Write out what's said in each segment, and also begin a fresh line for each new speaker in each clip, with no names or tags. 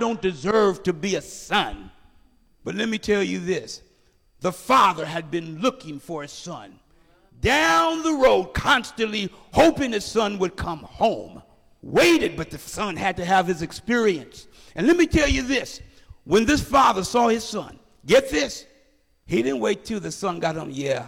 don't deserve to be a son. But let me tell you this. The father had been looking for his son down the road, constantly hoping his son would come home. Waited, but the son had to have his experience. And let me tell you this. When this father saw his son, get this, he didn't wait till the son got home. Yeah,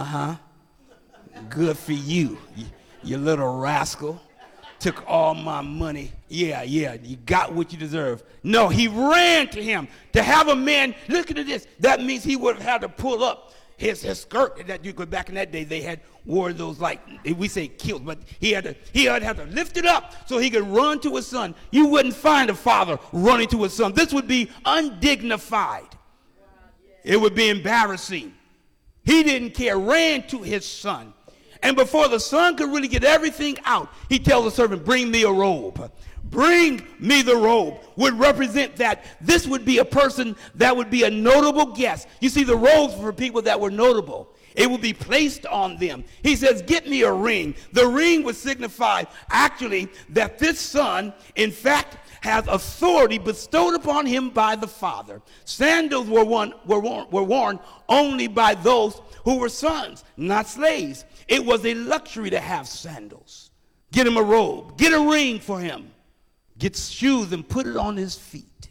good for you, you little rascal. Took all my money. Yeah, you got what you deserve. No, he ran to him. To have a man, look at this, that means he would have had to pull up his skirt. That you go back in that day, they had wore those, like we say kilts, but he had to lift it up so he could run to his son. You wouldn't find a father running to his son. This would be undignified. It would be embarrassing. He didn't care, ran to his son. And before the son could really get everything out, he tells the servant, bring me a robe. Bring me the robe would represent that this would be a person that would be a notable guest. You see, the robes were for people that were notable. It would be placed on them. He says, get me a ring. The ring would signify actually that this son, in fact, has authority bestowed upon him by the father. Sandals were worn only by those who were sons, not slaves. It was a luxury to have sandals. Get him a robe. Get a ring for him. Get shoes and put it on his feet.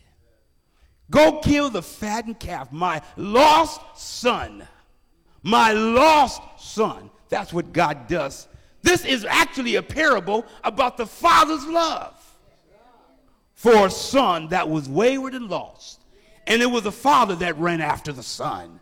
Go kill the fattened calf, my lost son. My lost son. That's what God does. This is actually a parable about the father's love for a son that was wayward and lost. And it was the father that ran after the son.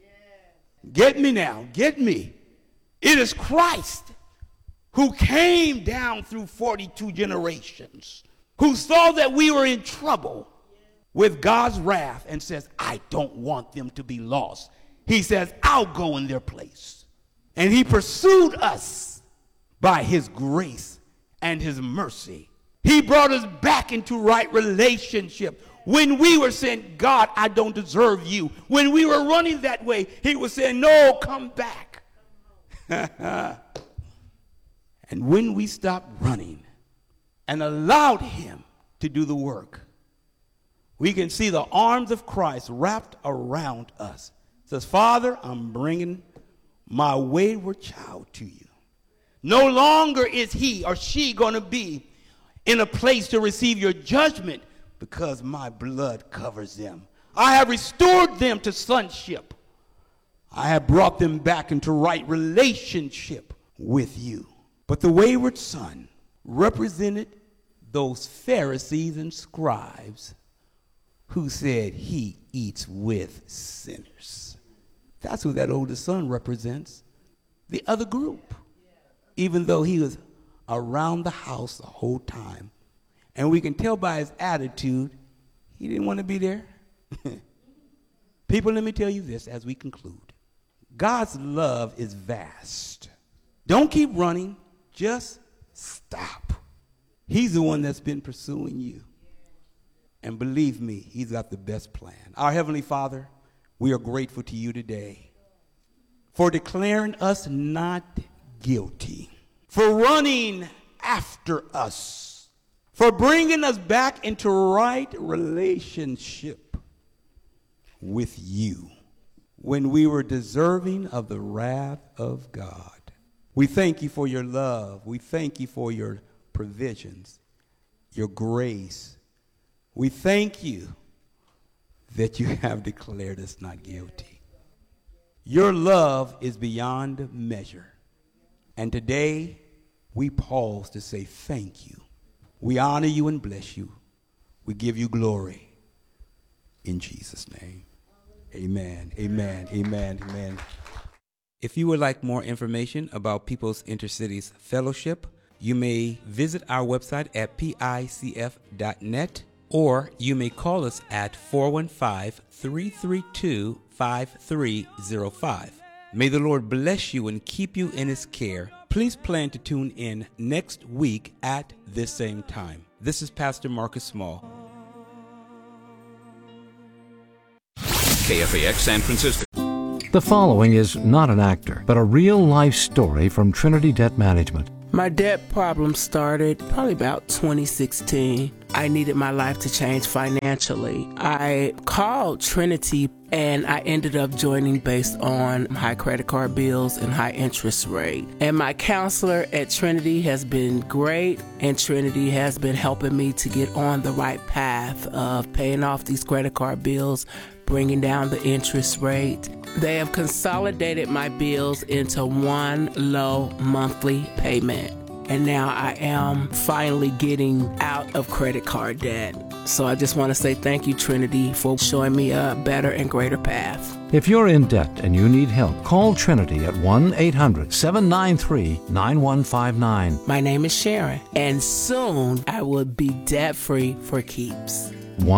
Get me now. Get me. It is Christ who came down through 42 generations, who saw that we were in trouble with God's wrath and says, I don't want them to be lost. He says, I'll go in their place. And he pursued us by his grace and his mercy. He brought us back into right relationship. When we were saying, God, I don't deserve you. When we were running that way, he was saying, no, come back. And when we stopped running and allowed him to do the work, we can see the arms of Christ wrapped around us. It says, Father, I'm bringing my wayward child to you. No longer is he or she going to be in a place to receive your judgment because my blood covers them. I have restored them to sonship. I have brought them back into right relationship with you. But the wayward son represented those Pharisees and scribes who said he eats with sinners. That's who that older son represents, the other group, even though he was around the house the whole time. And we can tell by his attitude, he didn't want to be there. People, let me tell you this as we conclude. God's love is vast. Don't keep running. Just stop. He's the one that's been pursuing you. And believe me, he's got the best plan. Our Heavenly Father, we are grateful to you today for declaring us not guilty, for running after us, for bringing us back into right relationship with you when we were deserving of the wrath of God. We thank you for your love. We thank you for your provisions, your grace. We thank you that you have declared us not guilty. Your love is beyond measure. And today, we pause to say thank you. We honor you and bless you. We give you glory. In Jesus' name, amen, amen, amen, amen. If you would like more information about People's Intercities Fellowship, you may visit our website at picf.net, or you may call us at 415-332-5305. May the Lord bless you and keep you in his care. Please plan to tune in next week at this same time. This is Pastor Marcus Small.
KFAX San Francisco.
The following is not an actor, but a real-life story from Trinity Debt Management.
My debt problem started probably about 2016. I needed my life to change financially. I called Trinity and I ended up joining based on high credit card bills and high interest rate. And my counselor at Trinity has been great, and Trinity has been helping me to get on the right path of paying off these credit card bills, bringing down the interest rate. They have consolidated my bills into one low monthly payment. And now I am finally getting out of credit card debt. So I just want to say thank you, Trinity, for showing me a better and greater path.
If you're in debt and you need help, call Trinity at 1-800-793-9159.
My name is Sharon, and soon I will be debt-free for keeps.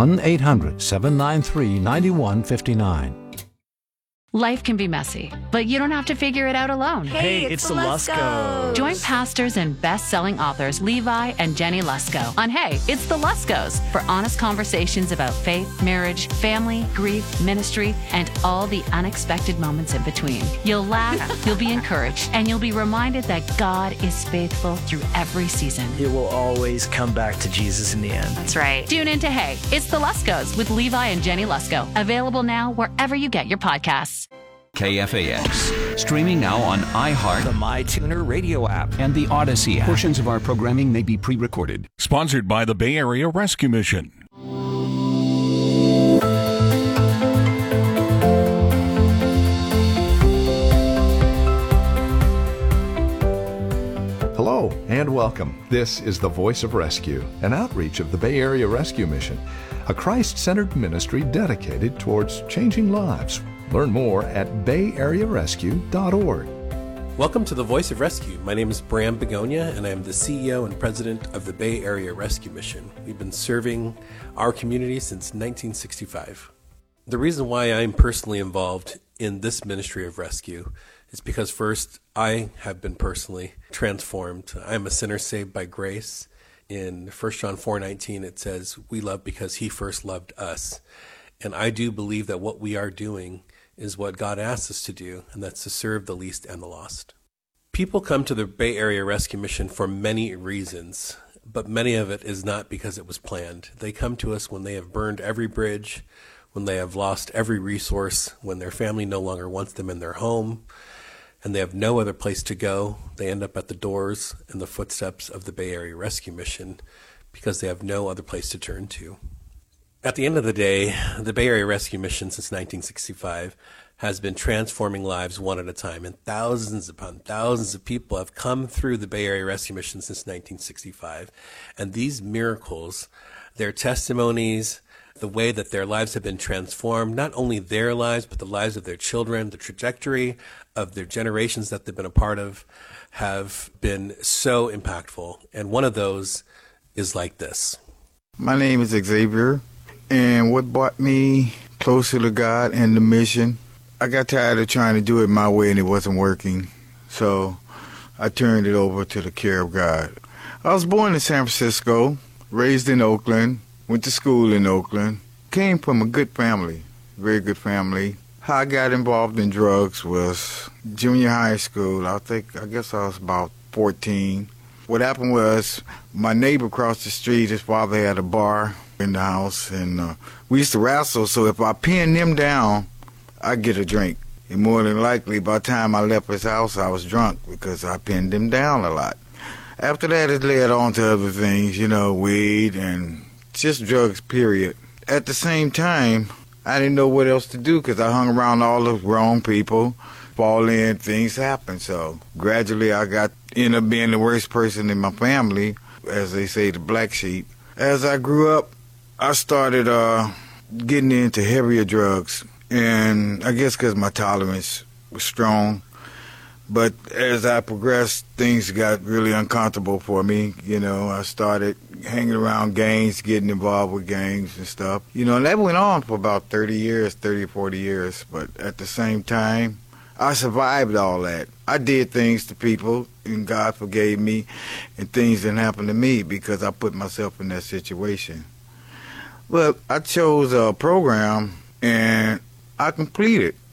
1-800-793-9159.
Life can be messy, but you don't have to figure it out alone.
Hey, it's the Luskos.
Join pastors and best-selling authors Levi and Jenny Lusko on Hey, It's the Luskos for honest conversations about faith, marriage, family, grief, ministry, and all the unexpected moments in between. You'll laugh, you'll be encouraged, and you'll be reminded that God is faithful through every season.
It will always come back to Jesus in the end.
That's right. Tune in to Hey, It's the Luskos with Levi and Jenny Lusko. Available now wherever you get your podcasts.
KFAX. Streaming now on iHeart,
The MyTuner radio app,
and the Odyssey app. Portions of our programming may be pre-recorded.
Sponsored by the Bay Area Rescue Mission.
Hello and welcome. This is the Voice of Rescue, an outreach of the Bay Area Rescue Mission, a Christ-centered ministry dedicated towards changing lives. Learn more at bayarearescue.org.
Welcome to the Voice of Rescue. My name is Bram Begonia, and I am the CEO and President of the Bay Area Rescue Mission. We've been serving our community since 1965. The reason why I'm personally involved in this ministry of rescue is because first, I have been personally transformed. I'm a sinner saved by grace. In 1 John 4:19, it says, "We love because he first loved us." And I do believe that what we are doing is what God asks us to do, and that's to serve the least and the lost. People come to the Bay Area Rescue Mission for many reasons, but many of it is not because it was planned. They come to us when they have burned every bridge, when they have lost every resource, when their family no longer wants them in their home, and they have no other place to go. They end up at the doors and the footsteps of the Bay Area Rescue Mission because they have no other place to turn to. At the end of the day, the Bay Area Rescue Mission since 1965 has been transforming lives one at a time, and thousands upon thousands of people have come through the Bay Area Rescue Mission since 1965. And these miracles, their testimonies, the way that their lives have been transformed, not only their lives, but the lives of their children, the trajectory of their generations that they've been a part of, have been so impactful. And one of those is like this.
My name is Xavier. And what brought me closer to God and the mission, I got tired of trying to do it my way and it wasn't working. So I turned it over to the care of God. I was born in San Francisco, raised in Oakland, went to school in Oakland, came from a good family, very good family. How I got involved in drugs was junior high school. I guess I was about 14. What happened was my neighbor across the street, his father had a bar in the house, and we used to wrestle, so if I pinned him down, I'd get a drink. And more than likely, by the time I left his house, I was drunk because I pinned him down a lot. After that, it led on to other things, weed and just drugs, period. At the same time, I didn't know what else to do because I hung around all the wrong people, fall in, things happen. So gradually, I ended up being the worst person in my family, as they say, the black sheep. As I grew up, I started getting into heavier drugs, and I guess because my tolerance was strong. But as I progressed, things got really uncomfortable for me. I started hanging around gangs, getting involved with gangs and stuff. And that went on for about 30 or 40 years. But at the same time, I survived all that. I did things to people, and God forgave me, and things didn't happen to me because I put myself in that situation. Well, I chose a program, and I completed.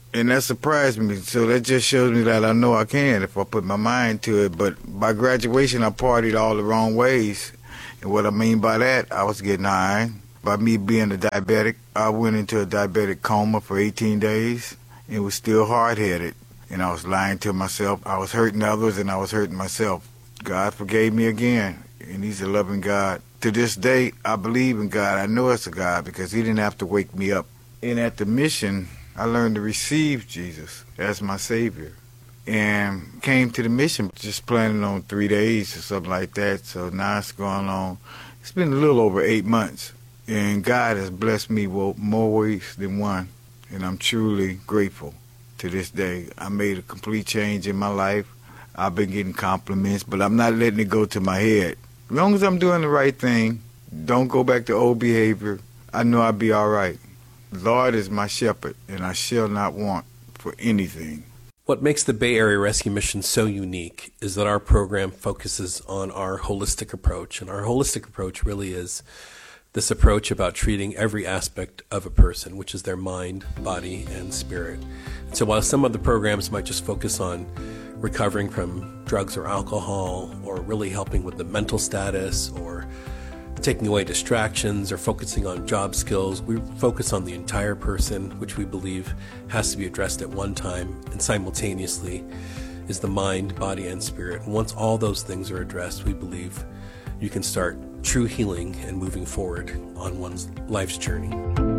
And that surprised me. So that just shows me that I know I can if I put my mind to it. But by graduation, I partied all the wrong ways. And what I mean by that, I was getting high. By me being a diabetic, I went into a diabetic coma for 18 days. It was still hard-headed. And I was lying to myself. I was hurting others and I was hurting myself. God forgave me again. And he's a loving God. To this day, I believe in God. I know it's a God because he didn't have to wake me up. And at the mission, I learned to receive Jesus as my Savior. And came to the mission just planning on 3 days or something like that. So now it's going on. It's been a little over 8 months. And God has blessed me more ways than one. And I'm truly grateful to this day. I made a complete change in my life. I've been getting compliments, but I'm not letting it go to my head. As long as I'm doing the right thing, don't go back to old behavior, I know I'll be all right. The Lord is my shepherd, and I shall not want for anything.
What makes the Bay Area Rescue Mission so unique is that our program focuses on our holistic approach. And our holistic approach really is this approach about treating every aspect of a person, which is their mind, body, and spirit. And so while some of the programs might just focus on recovering from drugs or alcohol, or really helping with the mental status, or taking away distractions, or focusing on job skills, we focus on the entire person, which we believe has to be addressed at one time, and simultaneously is the mind, body, and spirit. And once all those things are addressed, we believe you can start true healing and moving forward on one's life's journey.